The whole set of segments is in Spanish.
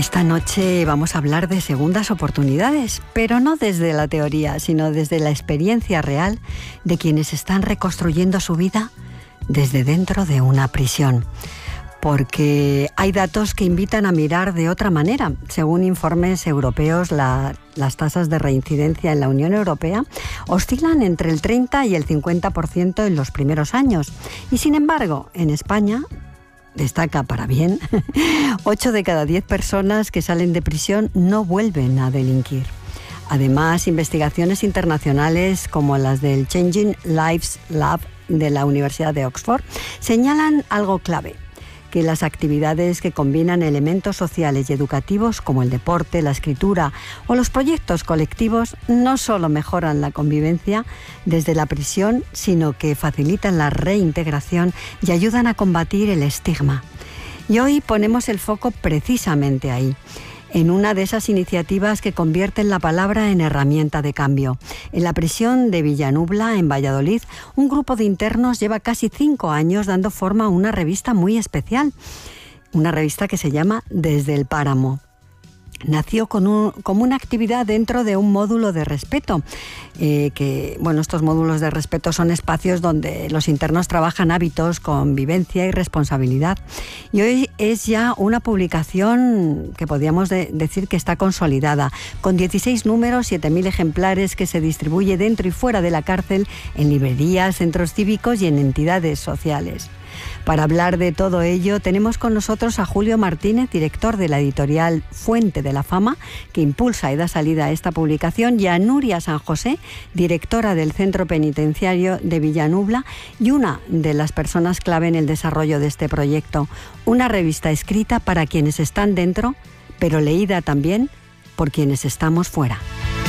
Esta noche vamos a hablar de segundas oportunidades, pero no desde la teoría, sino desde la experiencia real de quienes están reconstruyendo su vida desde dentro de una prisión. Porque hay datos que invitan a mirar de otra manera. Según informes europeos, las tasas de reincidencia en la Unión Europea oscilan entre el 30 y el 50% en los primeros años. Y sin embargo, en España destaca para bien, 8 de cada 10 personas que salen de prisión no vuelven a delinquir. Además, investigaciones internacionales como las del Changing Lives Lab de la Universidad de Oxford señalan algo clave: que las actividades que combinan elementos sociales y educativos como el deporte, la escritura o los proyectos colectivos no solo mejoran la convivencia desde la prisión, sino que facilitan la reintegración y ayudan a combatir el estigma. Y hoy ponemos el foco precisamente ahí, en una de esas iniciativas que convierten la palabra en herramienta de cambio. En la prisión de Villanubla, en Valladolid, un grupo de internos lleva casi 5 años dando forma a una revista muy especial. Una revista que se llama Desde el Páramo. Nació como una actividad dentro de un módulo de respeto. Estos módulos de respeto son espacios donde los internos trabajan hábitos, convivencia y responsabilidad. Y hoy es ya una publicación que podríamos decir que está consolidada, con 16 números, 7.000 ejemplares, que se distribuye dentro y fuera de la cárcel, en librerías, centros cívicos y en entidades sociales. Para hablar de todo ello, tenemos con nosotros a Julio Martínez, director de la editorial Fuente de la Fama, que impulsa y da salida a esta publicación, y a Nuria San José, directora del Centro Penitenciario de Villanubla y una de las personas clave en el desarrollo de este proyecto. Una revista escrita para quienes están dentro, pero leída también por quienes estamos fuera.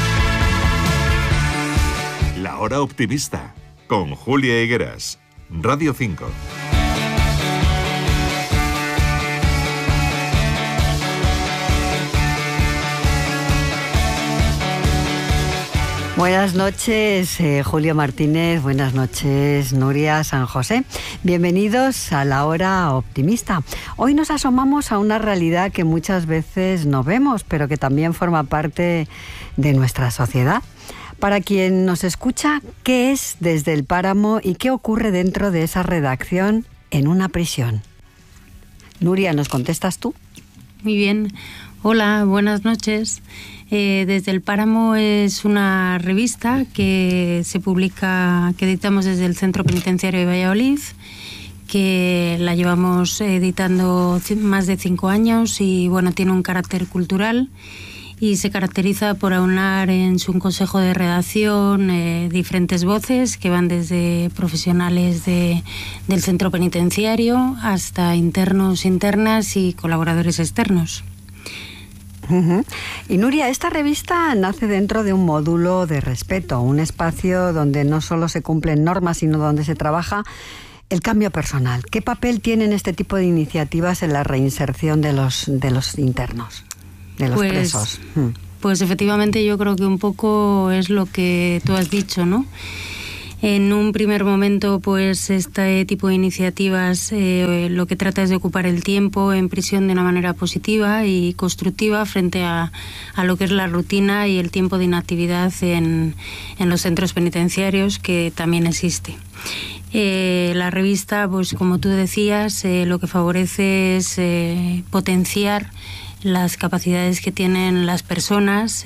La Hora Optimista, con Julia Higueras, Radio 5. Buenas noches, Julio Martínez. Buenas noches, Nuria San José. Bienvenidos a La Hora Optimista. Hoy nos asomamos a una realidad que muchas veces no vemos, pero que también forma parte de nuestra sociedad. Para quien nos escucha, ¿qué es Desde el Páramo y qué ocurre dentro de esa redacción en una prisión? Nuria, ¿nos contestas tú? Muy bien. Hola, buenas noches. Desde el Páramo es una revista que se publica, que editamos desde el Centro Penitenciario de Valladolid, que la llevamos editando más de 5 años y bueno, tiene un carácter cultural y se caracteriza por aunar en su consejo de redacción diferentes voces que van desde profesionales del centro penitenciario hasta internos, internas y colaboradores externos. Uh-huh. Y Nuria, esta revista nace dentro de un módulo de respeto, un espacio donde no solo se cumplen normas, sino donde se trabaja el cambio personal. ¿Qué papel tienen este tipo de iniciativas en la reinserción de los internos, de los presos? Pues efectivamente yo creo que un poco es lo que tú has dicho, ¿no? En un primer momento, pues este tipo de iniciativas lo que trata es de ocupar el tiempo en prisión de una manera positiva y constructiva frente a lo que es la rutina y el tiempo de inactividad en los centros penitenciarios, que también existe. La revista, pues como tú decías, lo que favorece es potenciar las capacidades que tienen las personas,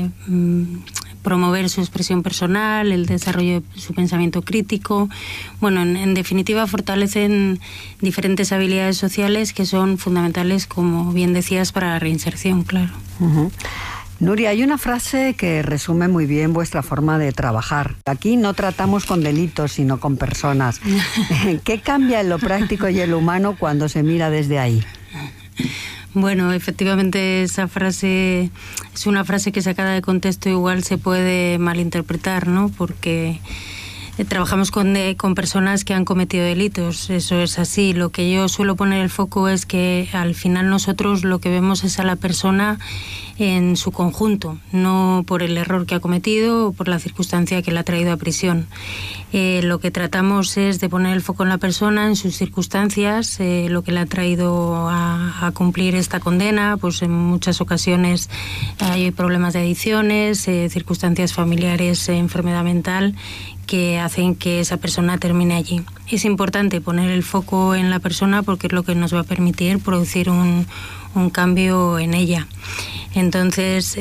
promover su expresión personal, el desarrollo de su pensamiento crítico. Bueno, en definitiva, fortalecen diferentes habilidades sociales que son fundamentales, como bien decías, para la reinserción, claro. Uh-huh. Nuria, hay una frase que resume muy bien vuestra forma de trabajar. Aquí no tratamos con delitos, sino con personas. ¿Qué cambia en lo práctico y en lo humano cuando se mira desde ahí? Bueno, efectivamente esa frase es una frase que sacada de contexto igual se puede malinterpretar, ¿no? Porque trabajamos con personas que han cometido delitos, eso es así. Lo que yo suelo poner el foco es que al final nosotros lo que vemos es a la persona en su conjunto, no por el error que ha cometido o por la circunstancia que la ha traído a prisión. Lo que tratamos es de poner el foco en la persona, en sus circunstancias, lo que le ha traído a cumplir esta condena. Pues en muchas ocasiones hay problemas de adicciones, circunstancias familiares, enfermedad mental, que hacen que esa persona termine allí. Es importante poner el foco en la persona porque es lo que nos va a permitir producir un cambio en ella. Entonces,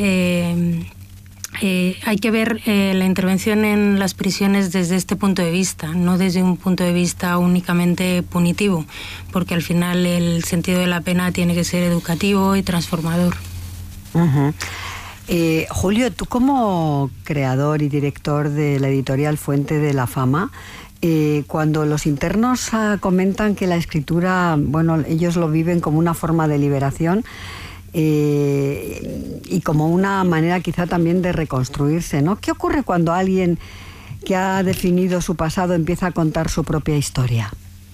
hay que ver la intervención en las prisiones desde este punto de vista, no desde un punto de vista únicamente punitivo, porque al final el sentido de la pena tiene que ser educativo y transformador. Uh-huh. Julio, tú como creador y director de la editorial Fuente de la Fama, cuando los internos comentan que la escritura, bueno, ellos lo viven como una forma de liberación y como una manera quizá también de reconstruirse, ¿no? ¿Qué ocurre cuando alguien que ha definido su pasado empieza a contar su propia historia?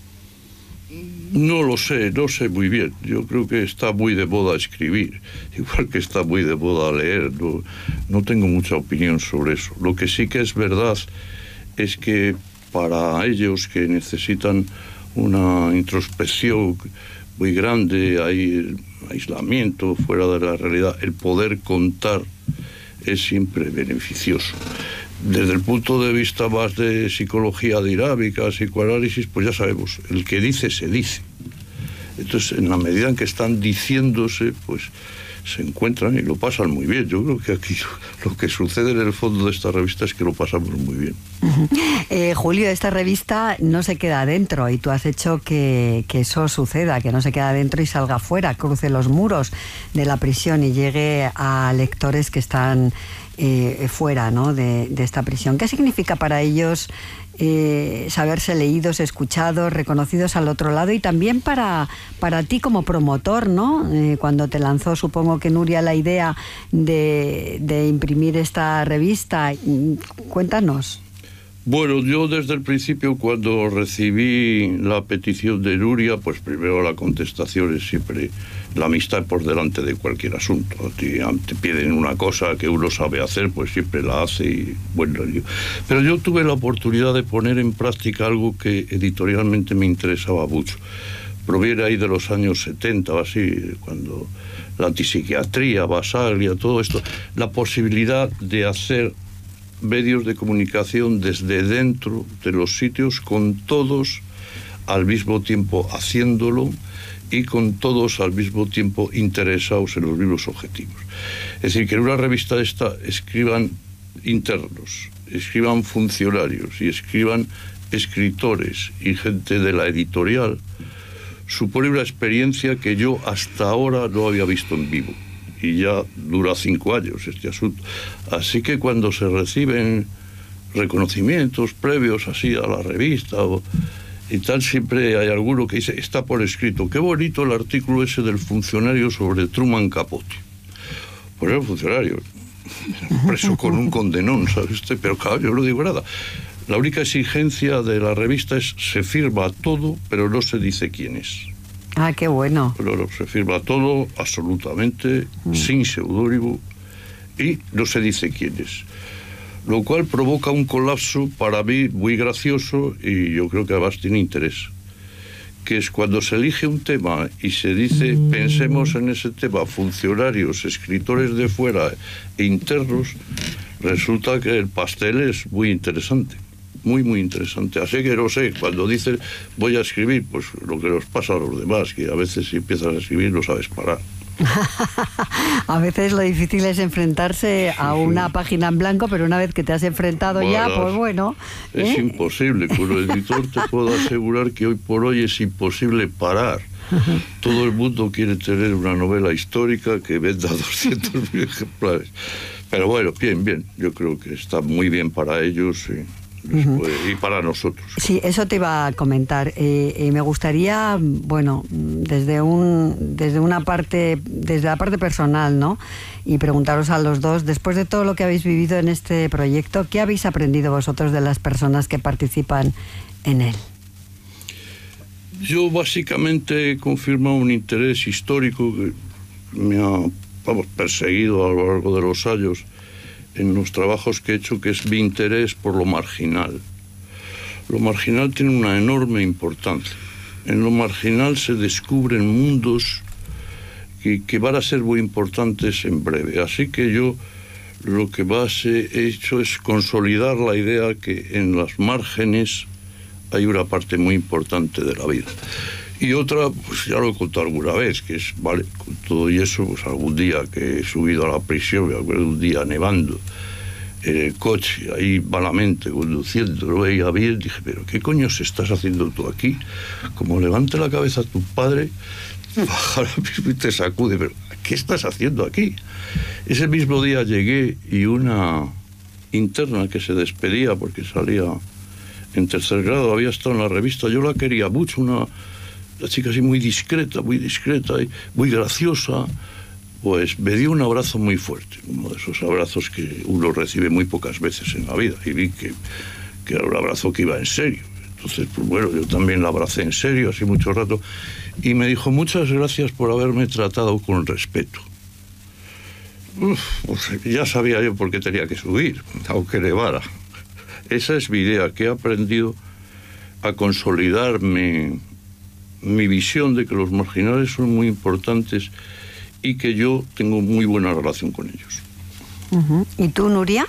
No lo sé, no sé muy bien. Yo creo que está muy de moda escribir, igual que está muy de moda leer. No tengo mucha opinión sobre eso. Lo que sí que es verdad es que para ellos que necesitan una introspección muy grande, hay aislamiento fuera de la realidad, el poder contar es siempre beneficioso. Desde el punto de vista más de psicología dinámica, psicoanálisis, pues ya sabemos, el que dice se dice. Entonces, en la medida en que están diciéndose, pues se encuentran y lo pasan muy bien. Yo creo que aquí lo que sucede en el fondo de esta revista es que lo pasamos muy bien. Julio, esta revista no se queda adentro y tú has hecho que eso suceda, que no se quede adentro y salga afuera, cruce los muros de la prisión y llegue a lectores que están fuera, ¿no?, de esta prisión. ¿Qué significa para ellos saberse leídos, escuchados, reconocidos al otro lado? Y también para ti como promotor, ¿no? Cuando te lanzó, supongo que Nuria, la idea de imprimir esta revista, cuéntanos. Bueno, yo desde el principio, cuando recibí la petición de Nuria, pues primero la contestación es siempre la amistad por delante de cualquier asunto. Te piden una cosa que uno sabe hacer, pues siempre la hace y bueno. Pero yo tuve la oportunidad de poner en práctica algo que editorialmente me interesaba mucho. Proviene ahí de los años 70 o así, cuando la antipsiquiatría, Basaglia, todo esto, la posibilidad de hacer medios de comunicación desde dentro de los sitios, con todos al mismo tiempo haciéndolo y con todos al mismo tiempo interesados en los mismos objetivos. Es decir, que en una revista esta escriban internos, escriban funcionarios y escriban escritores y gente de la editorial, supone una experiencia que yo hasta ahora no había visto en vivo. Y ya dura 5 años este asunto. Así que cuando se reciben reconocimientos previos así a la revista y tal, siempre hay alguno que dice, está por escrito, qué bonito el artículo ese del funcionario sobre Truman Capote. Pues era un funcionario, preso con un condenón, ¿sabe usted? Pero claro, yo no digo nada. La única exigencia de la revista es, se firma todo, pero no se dice quién es. Ah, qué bueno. Pero se firma todo absolutamente sin seudónimo y no se dice quién es. Lo cual provoca un colapso para mí muy gracioso y yo creo que además tiene interés. Que es cuando se elige un tema y se dice, pensemos en ese tema, funcionarios, escritores de fuera e internos, resulta que el pastel es muy interesante. Muy, muy interesante. Así que no sé, cuando dices voy a escribir, pues lo que nos pasa a los demás, que a veces si empiezas a escribir no sabes parar. A veces lo difícil es enfrentarse a una página en blanco, pero una vez que te has enfrentado ya, pues bueno. Es imposible. Como editor te puedo asegurar que hoy por hoy es imposible parar. Todo el mundo quiere tener una novela histórica que venda 200.000 ejemplares. Pero bueno, bien, yo creo que está muy bien para ellos. y para nosotros. Sí, eso te iba a comentar. Me gustaría, bueno, desde la parte personal, ¿no? Y preguntaros a los dos, después de todo lo que habéis vivido en este proyecto, ¿qué habéis aprendido vosotros de las personas que participan en él? Yo básicamente he confirmado un interés histórico que me ha perseguido a lo largo de los años en los trabajos que he hecho, que es mi interés por lo marginal. Lo marginal tiene una enorme importancia. En lo marginal se descubren mundos que van a ser muy importantes en breve. Así que yo lo que más he hecho es consolidar la idea que en las márgenes hay una parte muy importante de la vida. Y otra, pues ya lo he contado alguna vez, que es, vale, con todo y eso, pues algún día que he subido a la prisión, me acuerdo un día nevando, en el coche, ahí malamente, conduciendo, lo veía bien, dije, pero ¿qué coño estás haciendo tú aquí? Como levante la cabeza tu padre, baja y te sacude, pero ¿qué estás haciendo aquí? Ese mismo día llegué y una interna que se despedía porque salía en tercer grado, había estado en la revista, yo la quería mucho, una chica así muy discreta y muy graciosa, pues me dio un abrazo muy fuerte, uno de esos abrazos que uno recibe muy pocas veces en la vida, y vi que era un abrazo que iba en serio. Entonces, pues bueno, yo también la abracé en serio, así mucho rato, y me dijo, muchas gracias por haberme tratado con respeto. Pues ya sabía yo por qué tenía que subir, aunque nevara. Esa es mi idea, que he aprendido a consolidar mi visión de que los marginales son muy importantes y que yo tengo muy buena relación con ellos. ¿Y tú, Nuria?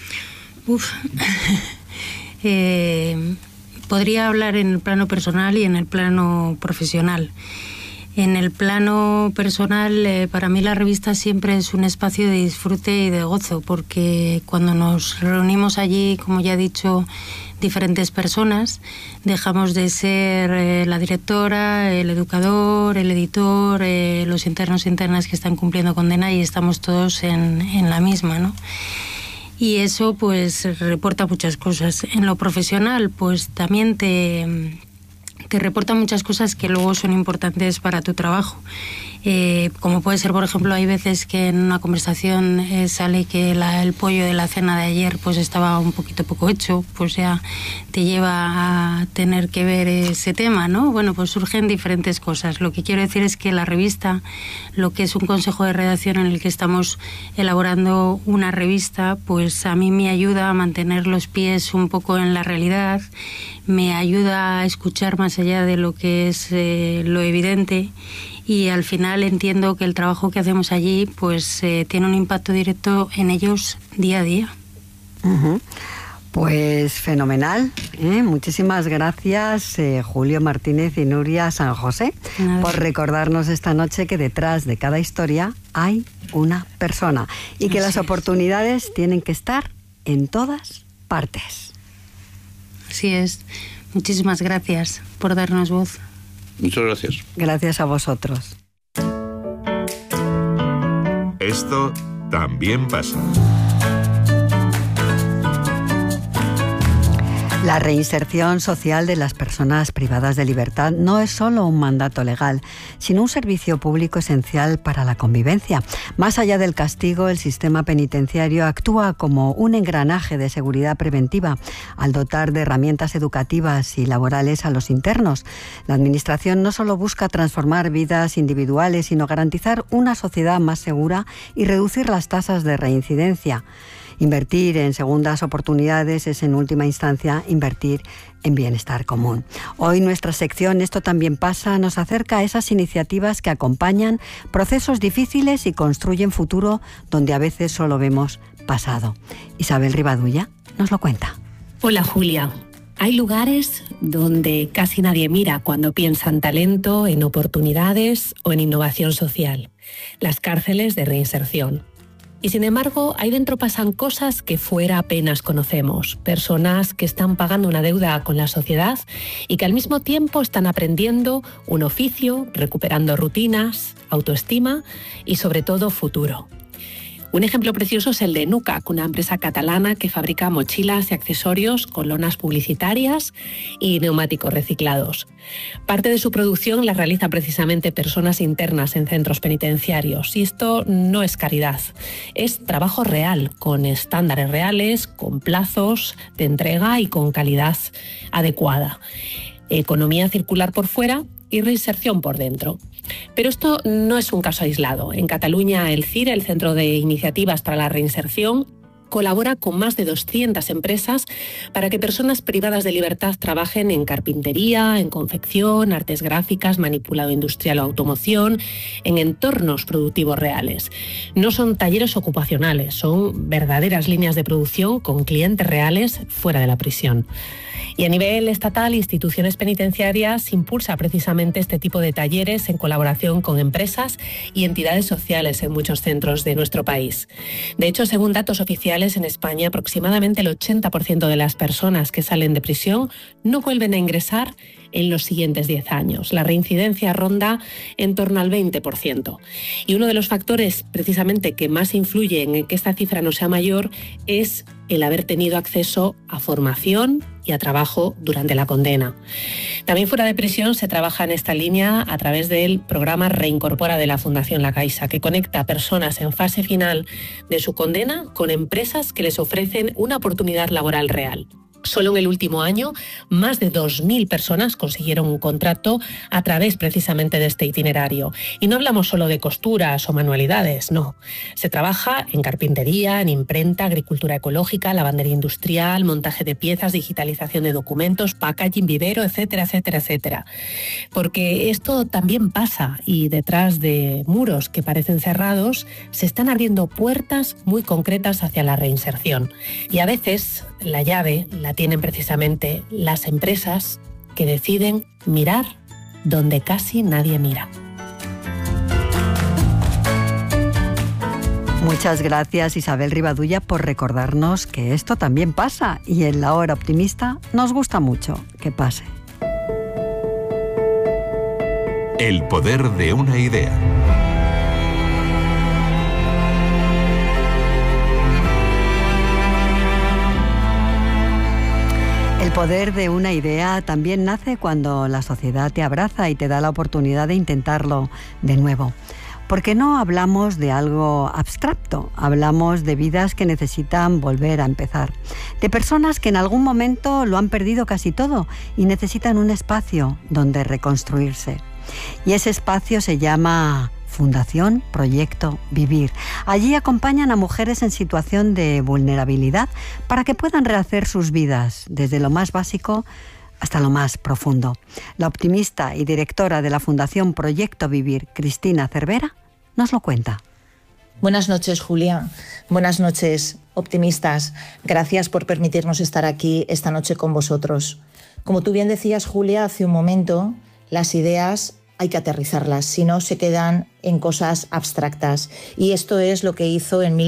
Podría hablar en el plano personal y en el plano profesional. En el plano personal, para mí la revista siempre es un espacio de disfrute y de gozo, porque cuando nos reunimos allí, como ya he dicho, diferentes personas, dejamos de ser la directora, el educador, el editor, los internos e internas que están cumpliendo condena, y estamos todos en la misma, ¿no? Y eso pues reporta muchas cosas. En lo profesional, pues también te reporta muchas cosas que luego son importantes para tu trabajo. Como puede ser, por ejemplo, hay veces que en una conversación sale que el pollo de la cena de ayer pues estaba un poquito poco hecho, pues ya te lleva a tener que ver ese tema, ¿no? Bueno, pues surgen diferentes cosas. Lo que quiero decir es que la revista, lo que es un consejo de redacción en el que estamos elaborando una revista, pues a mí me ayuda a mantener los pies un poco en la realidad, me ayuda a escuchar más allá de lo que es lo evidente, y al final entiendo que el trabajo que hacemos allí pues tiene un impacto directo en ellos día a día. Pues fenomenal, muchísimas gracias Julio Martínez y Nuria San José por recordarnos esta noche que detrás de cada historia hay una persona y que las oportunidades tienen que estar en todas partes. Así es. Muchísimas gracias por darnos voz. Muchas gracias. Gracias a vosotros. Esto también pasa. La reinserción social de las personas privadas de libertad no es solo un mandato legal, sino un servicio público esencial para la convivencia. Más allá del castigo, el sistema penitenciario actúa como un engranaje de seguridad preventiva al dotar de herramientas educativas y laborales a los internos. La Administración no solo busca transformar vidas individuales, sino garantizar una sociedad más segura y reducir las tasas de reincidencia. Invertir en segundas oportunidades es, en última instancia, invertir en bienestar común. Hoy nuestra sección Esto también pasa nos acerca a esas iniciativas que acompañan procesos difíciles y construyen futuro donde a veces solo vemos pasado. Isabel Rivadulla nos lo cuenta. Hola Julia. Hay lugares donde casi nadie mira cuando piensa en talento, en oportunidades o en innovación social. Las cárceles de reinserción. Y sin embargo, ahí dentro pasan cosas que fuera apenas conocemos. Personas que están pagando una deuda con la sociedad y que al mismo tiempo están aprendiendo un oficio, recuperando rutinas, autoestima y sobre todo futuro. Un ejemplo precioso es el de Nucac, una empresa catalana que fabrica mochilas y accesorios con lonas publicitarias y neumáticos reciclados. Parte de su producción la realizan precisamente personas internas en centros penitenciarios, y esto no es caridad, es trabajo real, con estándares reales, con plazos de entrega y con calidad adecuada. Economía circular por fuera y reinserción por dentro. Pero esto no es un caso aislado. En Cataluña, el CIRE, el Centro de Iniciativas para la Reinserción, colabora con más de 200 empresas para que personas privadas de libertad trabajen en carpintería, en confección, artes gráficas, manipulado industrial o automoción, en entornos productivos reales. No son talleres ocupacionales, son verdaderas líneas de producción con clientes reales fuera de la prisión. Y a nivel estatal, instituciones penitenciarias impulsa precisamente este tipo de talleres en colaboración con empresas y entidades sociales en muchos centros de nuestro país. De hecho, según datos oficiales, en España aproximadamente el 80% de las personas que salen de prisión no vuelven a ingresar en los siguientes 10 años. La reincidencia ronda en torno al 20%. Y uno de los factores precisamente que más influyen en que esta cifra no sea mayor es el haber tenido acceso a formación y a trabajo durante la condena. También fuera de prisión se trabaja en esta línea a través del programa Reincorpora de la Fundación La Caixa, que conecta a personas en fase final de su condena con empresas que les ofrecen una oportunidad laboral real. Solo en el último año, más de 2.000 personas consiguieron un contrato a través precisamente de este itinerario. Y no hablamos solo de costuras o manualidades, no. Se trabaja en carpintería, en imprenta, agricultura ecológica, lavandería industrial, montaje de piezas, digitalización de documentos, packaging, vivero, etcétera, etcétera, etcétera. Porque esto también pasa, y detrás de muros que parecen cerrados se están abriendo puertas muy concretas hacia la reinserción. Y a veces la llave la tienen precisamente las empresas que deciden mirar donde casi nadie mira. Muchas gracias, Isabel Rivadulla, por recordarnos que esto también pasa, y en La Hora Optimista nos gusta mucho que pase. El poder de una idea. El poder de una idea también nace cuando la sociedad te abraza y te da la oportunidad de intentarlo de nuevo. Porque no hablamos de algo abstracto, hablamos de vidas que necesitan volver a empezar, de personas que en algún momento lo han perdido casi todo y necesitan un espacio donde reconstruirse. Y ese espacio se llama Fundación Proyecto Vivir. Allí acompañan a mujeres en situación de vulnerabilidad para que puedan rehacer sus vidas desde lo más básico hasta lo más profundo. La optimista y directora de la Fundación Proyecto Vivir, Cristina Cervera, nos lo cuenta. Buenas noches, Julia. Buenas noches, optimistas. Gracias por permitirnos estar aquí esta noche con vosotros. Como tú bien decías, Julia, hace un momento, las ideas hay que aterrizarlas, si no se quedan en cosas abstractas. Y esto es lo que hizo en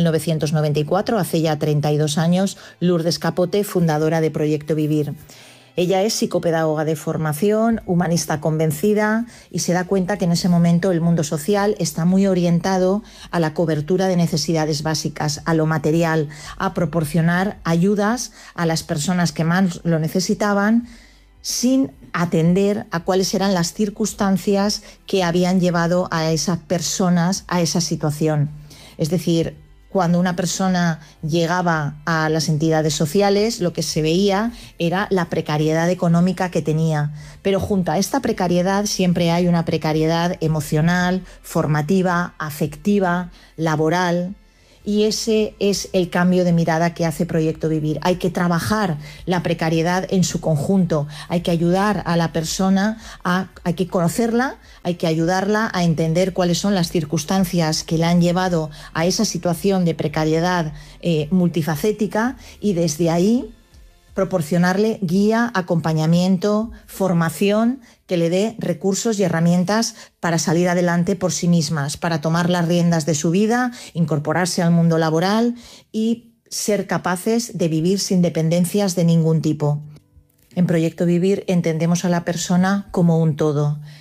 1994, hace ya 32 años, Lourdes Capote, fundadora de Proyecto Vivir. Ella es psicopedagoga de formación, humanista convencida, y se da cuenta que en ese momento el mundo social está muy orientado a la cobertura de necesidades básicas, a lo material, a proporcionar ayudas a las personas que más lo necesitaban, sin atender a cuáles eran las circunstancias que habían llevado a esas personas a esa situación. Es decir, cuando una persona llegaba a las entidades sociales, lo que se veía era la precariedad económica que tenía. Pero junto a esta precariedad siempre hay una precariedad emocional, formativa, afectiva, laboral. Y ese es el cambio de mirada que hace Proyecto Vivir. Hay que trabajar la precariedad en su conjunto, hay que ayudar a la persona, hay que conocerla, hay que ayudarla a entender cuáles son las circunstancias que la han llevado a esa situación de precariedad multifacética, y desde ahí proporcionarle guía, acompañamiento, formación que le dé recursos y herramientas para salir adelante por sí mismas, para tomar las riendas de su vida, incorporarse al mundo laboral y ser capaces de vivir sin dependencias de ningún tipo. En Proyecto Vivir entendemos a la persona como un todo.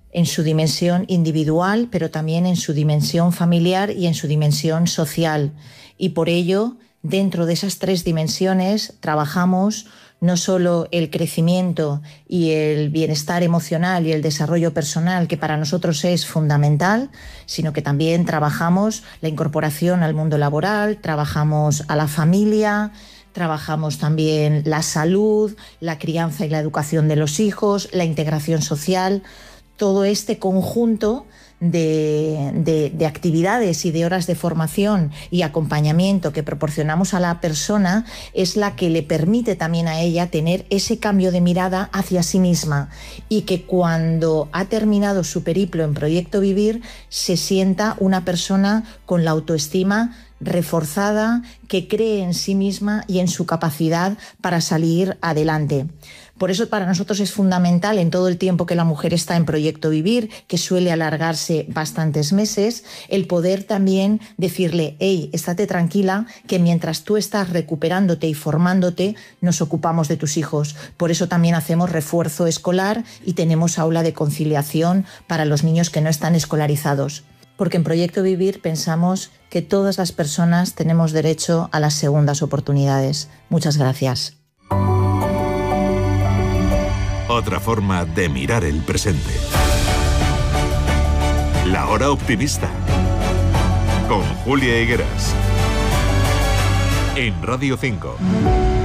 en su dimensión individual, pero también en su dimensión familiar y en su dimensión social. Y por ello, dentro de esas 3 dimensiones, trabajamos no solo el crecimiento y el bienestar emocional y el desarrollo personal, que para nosotros es fundamental, sino que también trabajamos la incorporación al mundo laboral, trabajamos a la familia, trabajamos también la salud, la crianza y la educación de los hijos, la integración social. Todo este conjunto de actividades y de horas de formación y acompañamiento que proporcionamos a la persona es la que le permite también a ella tener ese cambio de mirada hacia sí misma, y que cuando ha terminado su periplo en Proyecto Vivir se sienta una persona con la autoestima reforzada, que cree en sí misma y en su capacidad para salir adelante. Por eso para nosotros es fundamental, en todo el tiempo que la mujer está en Proyecto Vivir, que suele alargarse bastantes meses, el poder también decirle: hey, estate tranquila, que mientras tú estás recuperándote y formándote, nos ocupamos de tus hijos. Por eso también hacemos refuerzo escolar y tenemos aula de conciliación para los niños que no están escolarizados. Porque en Proyecto Vivir pensamos que todas las personas tenemos derecho a las segundas oportunidades. Muchas gracias. Otra forma de mirar el presente. La Hora Optimista. Con Julia Higueras. En Radio 5.